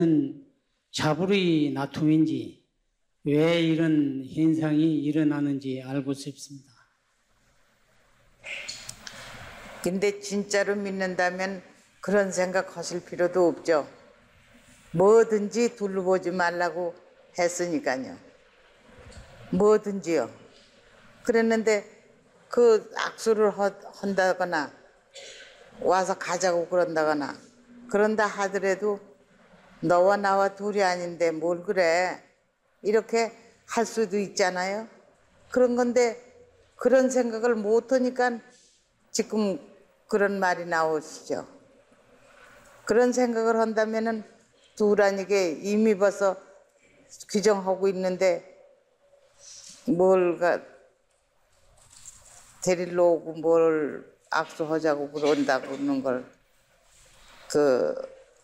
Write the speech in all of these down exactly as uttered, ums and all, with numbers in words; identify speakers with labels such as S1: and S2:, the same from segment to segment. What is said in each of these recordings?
S1: 자불의 나툼인지 왜 이런 현상이 일어나는지 알고 싶습니다.
S2: 근데 진짜로 믿는다면 그런 생각하실 필요도 없죠. 뭐든지 둘러보지 말라고 했으니까요. 뭐든지요. 그랬는데 그 악수를 한다거나 와서 가자고 그런다거나 그런다 하더라도 너와 나와 둘이 아닌데 뭘 그래 이렇게 할 수도 있잖아요. 그런 건데 그런 생각을 못하니까 지금 그런 말이 나오시죠. 그런 생각을 한다면은 둘 아니게 이미 벌써 규정하고 있는데 뭘가 데리러 오고 뭘 악수하자고 그런다고 그러는 걸 그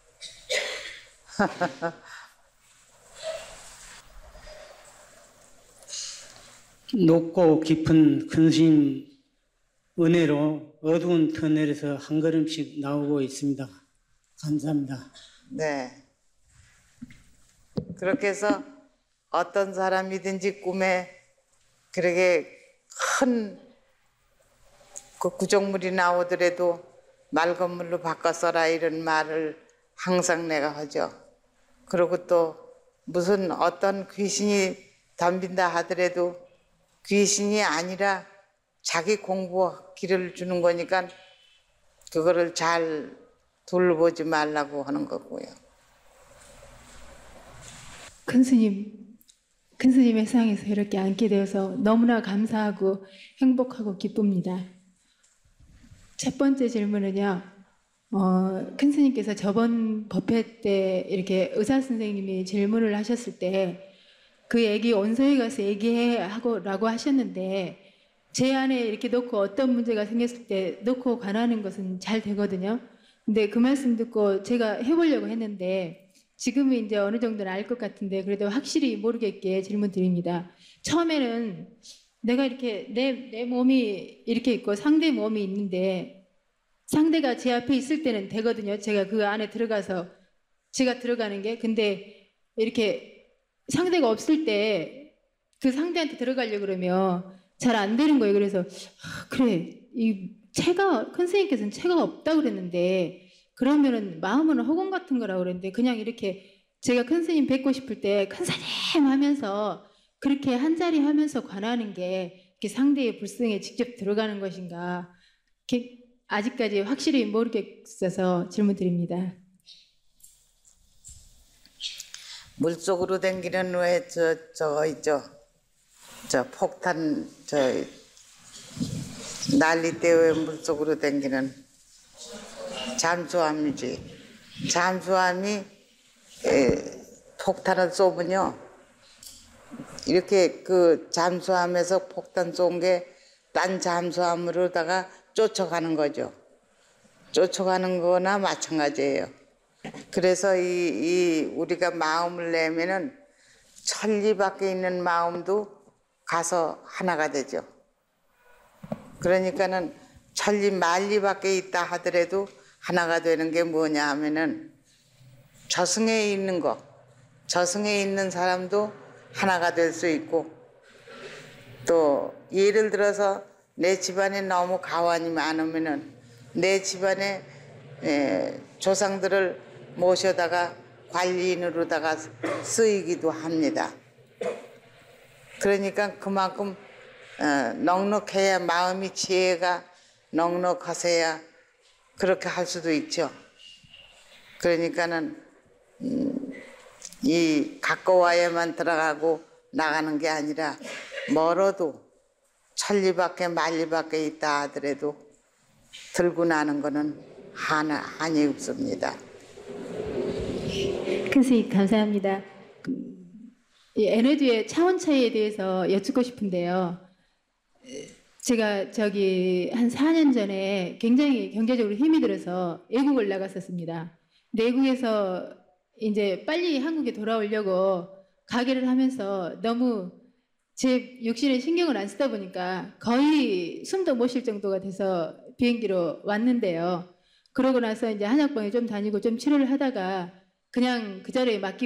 S1: 높고 깊은 근심 은혜로 어두운 터널에서 한 걸음씩 나오고 있습니다. 감사합니다.
S2: 네. 그렇게 해서 어떤 사람이든지 꿈에 그렇게 큰 그 구정물이 나오더라도 맑은 물로 바꿔 써라 이런 말을 항상 내가 하죠. 그리고 또 무슨 어떤 귀신이 덤빈다 하더라도 귀신이 아니라 자기 공부 길을 주는 거니까 그거를 잘 둘러보지 말라고 하는 거고요.
S3: 큰 스님, 큰 스님의 상에서 이렇게 앉게 되어서 너무나 감사하고 행복하고 기쁩니다. 첫 번째 질문은요. 어, 큰 스님께서 저번 법회 때 이렇게 의사 선생님이 질문을 하셨을 때 그 얘기 온서에 가서 얘기하고 라고 하셨는데 제 안에 이렇게 놓고 어떤 문제가 생겼을 때 놓고 관하는 것은 잘 되거든요. 근데 그 말씀 듣고 제가 해보려고 했는데 지금은 이제 어느 정도는 알 것 같은데 그래도 확실히 모르겠게 질문 드립니다. 처음에는 내가 이렇게 내, 내 몸이 이렇게 있고 상대 몸이 있는데 상대가 제 앞에 있을 때는 되거든요. 제가 그 안에 들어가서 제가 들어가는 게. 근데 이렇게 상대가 없을 때 그 상대한테 들어가려고 그러면 잘 안 되는 거예요. 그래서 아, 그래 이 체가 큰 스님께서는 체가 없다 그랬는데 그러면은 마음은 허공 같은 거라고 그랬는데 그냥 이렇게 제가 큰 스님 뵙고 싶을 때 큰 스님 하면서 그렇게 한 자리 하면서 관하는 게 이렇게 상대의 불성에 직접 들어가는 것인가 이렇게 아직까지 확실히 모르겠어서 질문 드립니다.
S2: 물속으로 댕기는 왜 저 저거 있죠? 저 폭탄 저 난리 때 왜 물속으로 댕기는 잠수함이지. 잠수함이 에, 폭탄을 쏘면요. 이렇게 그 잠수함에서 폭탄 쏜 게 딴 잠수함으로다가 쫓아가는 거죠. 쫓아가는 거나 마찬가지예요. 그래서 이, 이 우리가 마음을 내면은 천리 밖에 있는 마음도 가서 하나가 되죠. 그러니까는 천리 만리 밖에 있다 하더라도 하나가 되는 게 뭐냐 하면은 저승에 있는 거, 저승에 있는 사람도 하나가 될 수 있고 또 예를 들어서 내 집안에 너무 가환이 많으면은 내 집안에 에, 조상들을 모셔다가 관리인으로다가 쓰이기도 합니다. 그러니까 그만큼 어, 넉넉해야 마음이 지혜가 넉넉하세야 그렇게 할 수도 있죠. 그러니까는 음, 이 가까워야만 들어가고 나가는 게 아니라 멀어도 천리 밖에 만리 밖에 있다 하더라도 들고 나는 거는 하나 한이 없습니다.
S3: 큰 스님 감사합니다. 이 에너지의 차원 차이에 대해서 여쭙고 싶은데요. 제가 저기 한 사 년 전에 굉장히 경제적으로 힘이 들어서 외국을 나갔었습니다. 외국에서 이제 빨리 한국에 돌아오려고 가게를 하면서 너무 제 육신에 신경을 안 쓰다 보니까 거의 숨도 못 쉴 정도가 돼서 비행기로 왔는데요. 그러고 나서 이제 한약방에 좀 다니고 좀 치료를 하다가 그냥 그 자리에 맡기